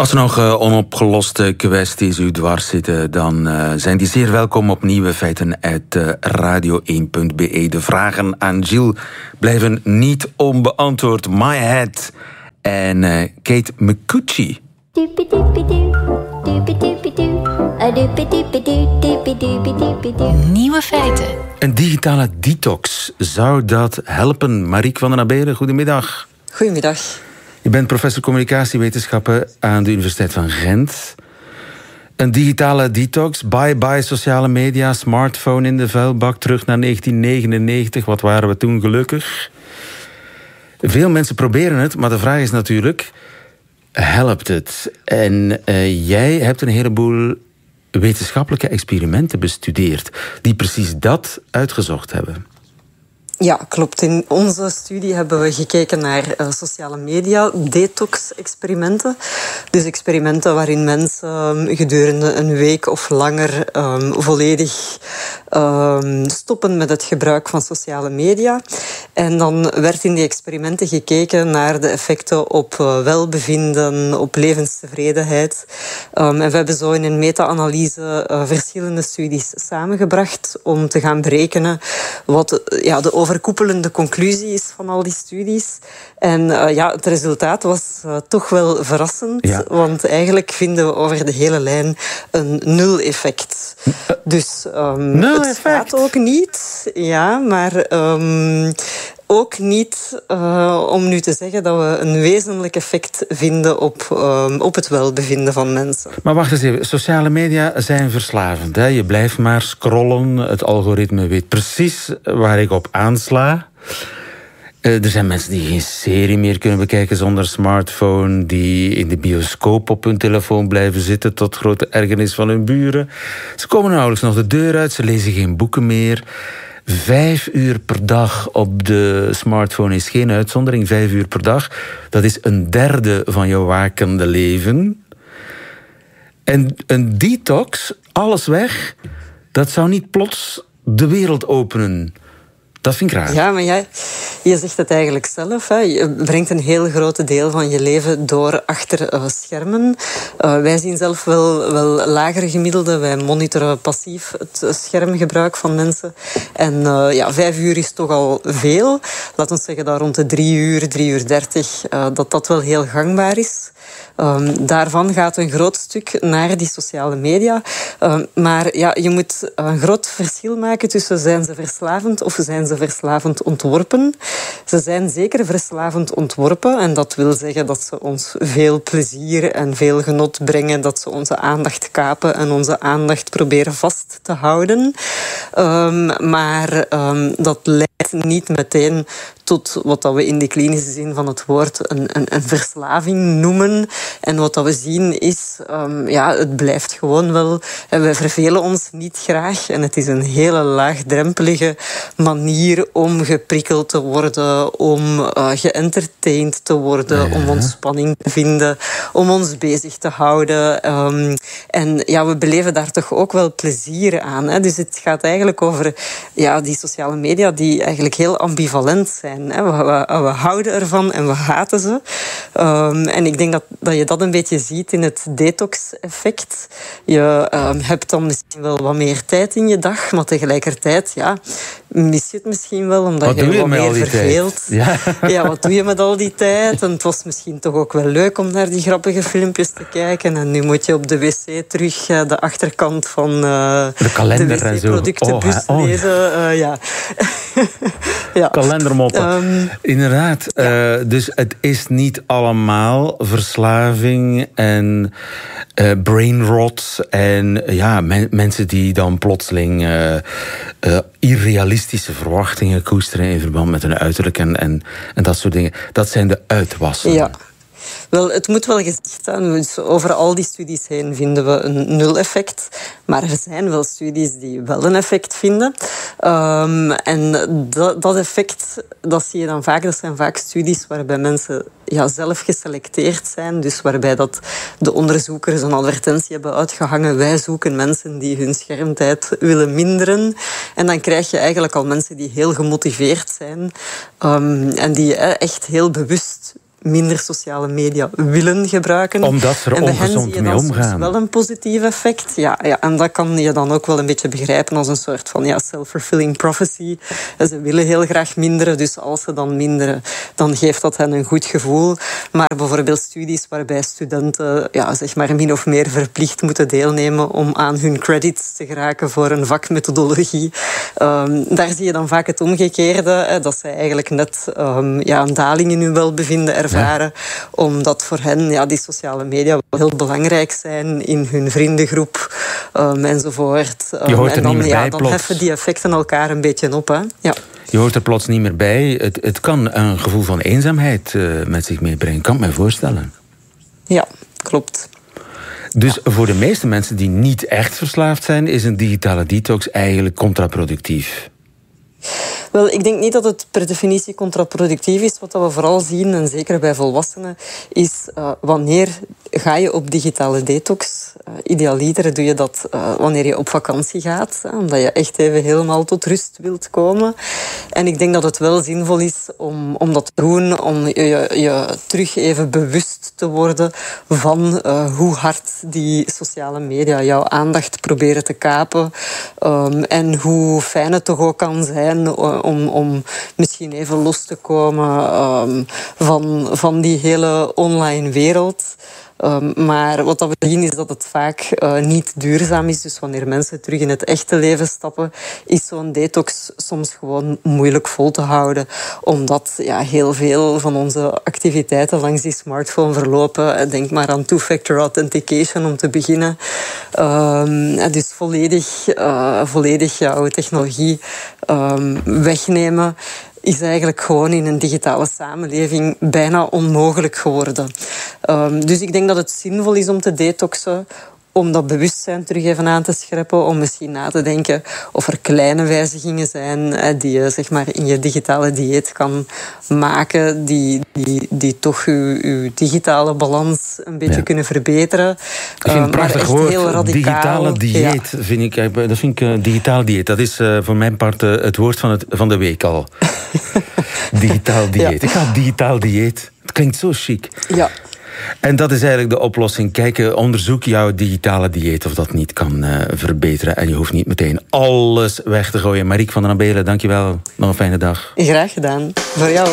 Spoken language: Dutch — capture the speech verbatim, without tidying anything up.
Als er nog uh, onopgeloste kwesties u dwars zitten, dan uh, zijn die zeer welkom op Nieuwe Feiten uit uh, radio één punt b e. De vragen aan Gilles blijven niet onbeantwoord. My Head en uh, Kate Micucci. Nieuwe Feiten. Een digitale detox, zou dat helpen? Marieke van den Abelen, goedemiddag. Goedemiddag. Je bent professor communicatiewetenschappen aan de Universiteit van Gent. Een digitale detox, bye-bye sociale media, smartphone in de vuilbak, terug naar negentien negenennegentig. Wat waren we toen gelukkig? Veel mensen proberen het, maar de vraag is natuurlijk, helpt het? En uh, jij hebt een heleboel wetenschappelijke experimenten bestudeerd die precies dat uitgezocht hebben. Ja, klopt. In onze studie hebben we gekeken naar uh, sociale media detox-experimenten. Dus experimenten waarin mensen um, gedurende een week of langer um, volledig um, stoppen met het gebruik van sociale media. En dan werd in die experimenten gekeken naar de effecten op uh, welbevinden, op levenstevredenheid. Um, en we hebben zo in een meta-analyse uh, verschillende studies samengebracht om te gaan berekenen wat uh, ja, de overkoepelende conclusie is van al die studies. En uh, ja, het resultaat was uh, toch wel verrassend, ja. Want eigenlijk vinden we over de hele lijn een nul-effect. Dus um, nul het effect. gaat ook niet, ja, maar um, ook niet uh, om nu te zeggen dat we een wezenlijk effect vinden op, um, op het welbevinden van mensen. Maar wacht eens even, sociale media zijn verslavend. Hè? Je blijft maar scrollen, het algoritme weet precies waar ik op aansla. Uh, er zijn mensen die geen serie meer kunnen bekijken zonder smartphone, die in de bioscoop op hun telefoon blijven zitten tot grote ergernis van hun buren. Ze komen nauwelijks nog de deur uit, ze lezen geen boeken meer. Vijf uur per dag op de smartphone is geen uitzondering. Vijf uur per dag, dat is een derde van je wakende leven. En een detox, alles weg, dat zou niet plots de wereld openen. Dat vind ik raar. Ja, maar jij, je zegt het eigenlijk zelf. Hè. Je brengt een heel groot deel van je leven door achter uh, schermen. Uh, wij zien zelf wel, wel lagere gemiddelden. Wij monitoren passief het schermgebruik van mensen. En uh, ja, vijf uur is toch al veel. Laten we zeggen dat rond de drie uur, drie uur dertig, uh, dat dat wel heel gangbaar is. Um, daarvan gaat een groot stuk naar die sociale media. Um, maar ja, je moet een groot verschil maken tussen zijn ze verslavend of zijn ze verslavend ontworpen. Ze zijn zeker verslavend ontworpen en dat wil zeggen dat ze ons veel plezier en veel genot brengen, dat ze onze aandacht kapen en onze aandacht proberen vast te houden. Um, maar um, dat leidt niet meteen tot wat we in de klinische zin van het woord een, een, een verslaving noemen. En wat we zien is, um, ja, het blijft gewoon wel. We vervelen ons niet graag. En het is een hele laagdrempelige manier om geprikkeld te worden, om uh, geëntertained te worden, ja. Om ontspanning te vinden, om ons bezig te houden. Um, en ja, we beleven daar toch ook wel plezier aan. Hè? Dus het gaat eigenlijk over ja, die sociale media die eigenlijk heel ambivalent zijn. We, we, we houden ervan en we haten ze. Um, en ik denk dat, dat je dat een beetje ziet in het detox-effect. Je um, hebt dan misschien wel wat meer tijd in je dag, maar tegelijkertijd ja, mis je het misschien wel, omdat wat je je je wat meer verveelt. Ja. ja, wat doe je met al die tijd? En het was misschien toch ook wel leuk om naar die grappige filmpjes te kijken. En nu moet je op de wc terug uh, de achterkant van uh, de kalender de wc-productenbus oh, oh, lezen. Uh, ja. ja. Kalendermoppen. Um, Inderdaad. Ja. Uh, dus het is niet allemaal verslaving en uh, brain rot en ja, men, mensen die dan plotseling uh, uh, irrealistische verwachtingen koesteren in verband met hun uiterlijk en, en, en dat soort dingen. Dat zijn de uitwassen. Ja. Wel, het moet wel gezegd zijn. Dus over al die studies heen vinden we een nul-effect. Maar er zijn wel studies die wel een effect vinden. Um, en dat, dat effect, dat zie je dan vaak. Dat zijn vaak studies waarbij mensen ja, zelf geselecteerd zijn. Dus waarbij dat de onderzoekers een advertentie hebben uitgehangen. Wij zoeken mensen die hun schermtijd willen minderen. En dan krijg je eigenlijk al mensen die heel gemotiveerd zijn. Um, en die echt heel bewust minder sociale media willen gebruiken. Omdat ze er en bij hen ongezond zie je mee dan omgaan. soms wel een positief effect. Ja, ja, en dat kan je dan ook wel een beetje begrijpen als een soort van ja, self-fulfilling prophecy. Ze willen heel graag minderen, dus als ze dan minderen, dan geeft dat hen een goed gevoel. Maar bijvoorbeeld studies waarbij studenten ja, zeg maar min of meer verplicht moeten deelnemen om aan hun credits te geraken voor een vakmethodologie. Um, daar zie je dan vaak het omgekeerde, hè, dat zij eigenlijk net um, ja, een daling in hun welbevinden ervaren, ja. Omdat voor hen ja, die sociale media wel heel belangrijk zijn in hun vriendengroep um, enzovoort. Um, Je hoort er en dan, niet meer ja, bij, dan plots. heffen die effecten elkaar een beetje op. Hè? Ja. Je hoort er plots niet meer bij. Het, het kan een gevoel van eenzaamheid uh, met zich meebrengen. Kan ik me voorstellen. Ja, klopt. Dus voor de meeste mensen die niet echt verslaafd zijn, is een digitale detox eigenlijk contraproductief. Wel, ik denk niet dat het per definitie contraproductief is. Wat we vooral zien, en zeker bij volwassenen, is uh, wanneer ga je op digitale detox. Uh, idealiter doe je dat uh, wanneer je op vakantie gaat, hè, omdat je echt even helemaal tot rust wilt komen. En ik denk dat het wel zinvol is om, om dat te doen, om je, je terug even bewust te worden van uh, hoe hard die sociale media jouw aandacht proberen te kapen. Um, en hoe fijn het toch ook kan zijn uh, om, om misschien even los te komen um, van, van die hele online wereld. Um, maar wat we zien is dat het vaak uh, niet duurzaam is. Dus wanneer mensen terug in het echte leven stappen, is zo'n detox soms gewoon moeilijk vol te houden. Omdat ja, heel veel van onze activiteiten langs die smartphone verlopen. Denk maar aan two-factor authentication om te beginnen. Um, dus volledig, uh, volledig jouw technologie um, wegnemen is eigenlijk gewoon in een digitale samenleving bijna onmogelijk geworden. Um, dus ik denk dat het zinvol is om te detoxen, om dat bewustzijn terug even aan te scherpen, om misschien na te denken of er kleine wijzigingen zijn eh, die je zeg maar, in je digitale dieet kan maken, die, die, die toch je, je digitale balans een beetje ja. kunnen verbeteren. Ik vind het een prachtig woord, heel radicaal, digitale dieet. Ja. Vind ik, dat vind ik uh, digitaal dieet. Dat is uh, voor mijn part uh, het woord van, het, van de week al. Digitaal dieet. Ja. Ik ga digitaal dieet. Het klinkt zo chic. Ja. En dat is eigenlijk de oplossing. Kijk, onderzoek jouw digitale dieet of dat niet kan uh, verbeteren. En je hoeft niet meteen alles weg te gooien. Marieke van den Abelen, dankjewel. Nog een fijne dag. Graag gedaan. Voor jou.